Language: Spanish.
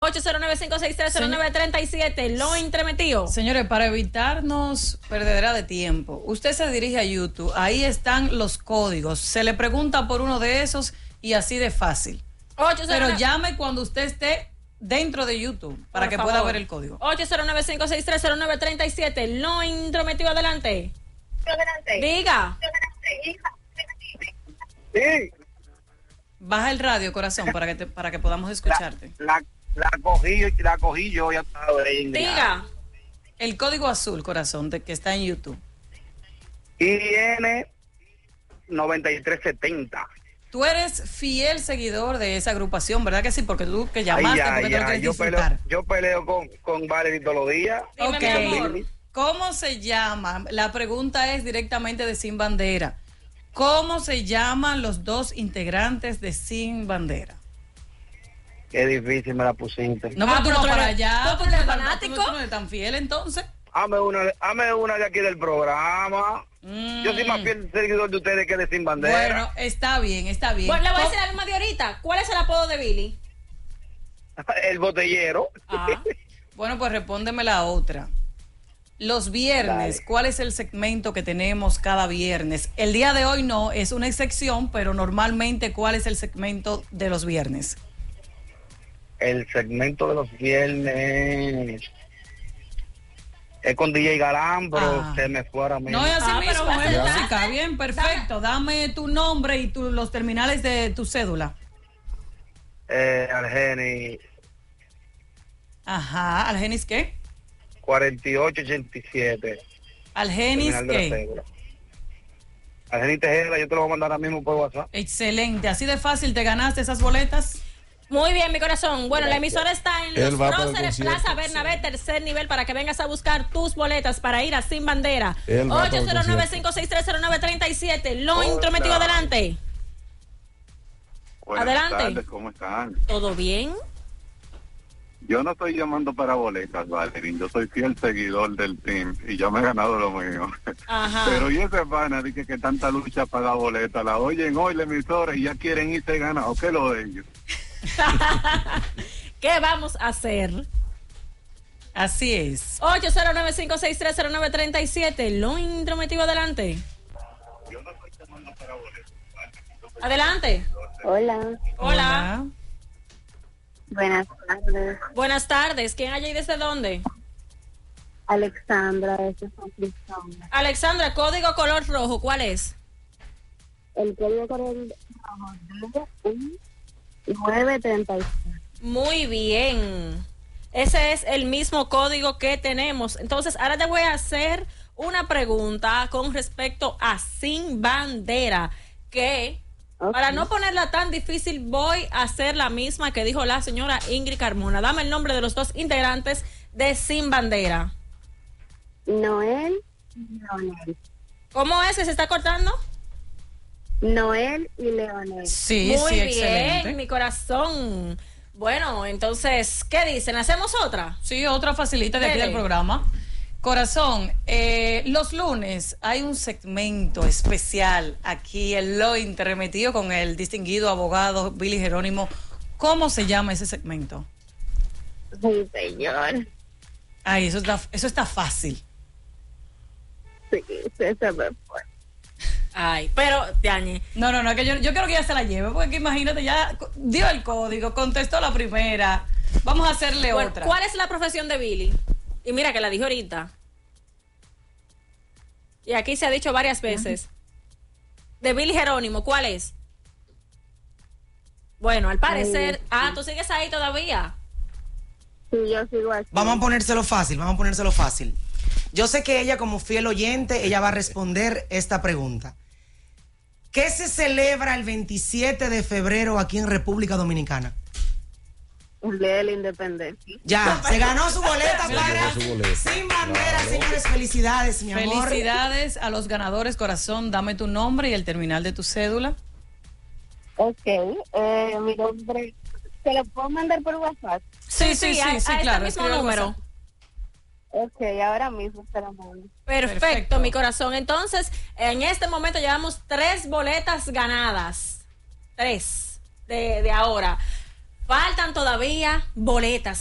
809-5630937, lo entremetido. Señores, para evitarnos perdedera de tiempo, usted se dirige a YouTube, ahí están los códigos, se le pregunta por uno de esos y así de fácil. 809. Pero llame cuando usted esté dentro de YouTube para que pueda ver el código. 809-5630937, lo entremetido, adelante. Diga. Sí. Baja el radio, corazón, para que podamos escucharte. La cogí yo, ya estaba ahí. Diga. El código azul, corazón, que está en YouTube. IN 9370. Tú eres fiel seguidor de esa agrupación, ¿verdad que sí? Porque tú que llamaste, porque te lo quieres disfrutar. Yo peleo con Valerie todos los días. Dime, Ok. mi amor. ¿Cómo se llama? La pregunta es directamente de Sin Bandera. ¿Cómo se llaman los dos integrantes de Sin Bandera? Qué difícil me la pusiste. No, pero tú no para allá. ¿Tú eres fanático? ¿Tú no eres tan fiel entonces? Hazme una de aquí del programa. Yo soy más fiel seguidor de ustedes que de Sin Bandera. Bueno, está bien, está bien. Bueno, le voy a decir la misma de ahorita. ¿Cuál es el apodo de Billy? El botellero. Bueno, pues respóndeme la otra. Los viernes, Dale. ¿cuál es el segmento que tenemos cada viernes? El día de hoy no, es una excepción, pero normalmente, ¿cuál es el segmento de los viernes? El segmento de los viernes es con DJ Galán, pero se me fue ahora mismo. No es así pero mismo, va a es ser música. Bien, perfecto. Dame tu nombre y los terminales de tu cédula. Argeni Ajá, ¿Algenis qué? 4887. ¿Algenis terminal de la qué? cédula. Argeni Tejeda, yo te lo voy a mandar ahora mismo por WhatsApp. Excelente, así de fácil te ganaste esas boletas. Muy bien, mi corazón. Bueno, la emisora está en Él Los va para el Próceres, concierto, Plaza Bernabé, sí. tercer nivel, para que vengas a buscar tus boletas para ir a Sin Bandera. Él va para el 809-5630937, lo Hola. intrometido, adelante. Buenas Adelante. tardes, ¿cómo están? ¿Todo bien? Yo no estoy llamando para boletas, Valerín. Yo soy fiel seguidor del team y ya me he ganado lo mío. Ajá. Pero y ese pana dice que tanta lucha para la boleta, la oyen hoy la emisora y ya quieren irse ganado. ¿Qué lo de ellos? ¿Qué vamos a hacer? Así es. 809-5630937, lo intrometido, adelante. Yo no estoy llamando para boletas. Adelante. Hola, Hola. buenas tardes. Buenas tardes. ¿Quién hay ahí desde dónde? Alexandra, de San Cristóbal. Alexandra, código color rojo, ¿cuál es? El código correo 936. Muy bien. Ese es el mismo código que tenemos. Entonces, ahora te voy a hacer una pregunta con respecto a Sin Bandera, que para no ponerla tan difícil voy a hacer la misma que dijo la señora Ingrid Carmona. Dame el nombre de los dos integrantes de Sin Bandera. Noel y Leonel. ¿Cómo es que se está cortando? Noel y Leonel. Sí, Muy sí, bien, excelente. mi corazón. Bueno, entonces, ¿qué dicen? ¿Hacemos otra? Sí, otra facilita de aquí Dele. del programa. Corazón, los lunes hay un segmento especial aquí en Lo Intermetido con el distinguido abogado Billy Jerónimo. ¿Cómo se llama ese segmento? Sí, señor. Ay, eso está fácil. Sí, se me fue. Ay, pero, Yañe, No, es que yo quiero que ella se la lleve, porque imagínate, ya dio el código, contestó la primera. Vamos a hacerle bueno, otra. ¿cuál es la profesión de Billy? Y mira que la dije ahorita. Y aquí se ha dicho varias veces. De Billy Jerónimo, ¿cuál es? Bueno, al parecer... ¿tú sigues ahí todavía? Sí, yo sigo aquí. Vamos a ponérselo fácil. Yo sé que ella, como fiel oyente, ella va a responder esta pregunta. ¿Qué se celebra el 27 de febrero aquí en República Dominicana? El día de la independencia. Ya, se ganó su boleta Se para ganó su boleta. Sin Bandera, Claro. señores. Felicidades, mi amor. Felicidades a los ganadores, corazón. Dame tu nombre y el terminal de tu cédula. Ok, mi nombre, ¿se lo puedo mandar por WhatsApp? Sí, a claro. Este mismo escribe al número. WhatsApp. Ok, ahora mismo se lo mando. Perfecto, mi corazón. Entonces, en este momento llevamos 3 boletas ganadas. 3 de ahora. Faltan todavía boletas.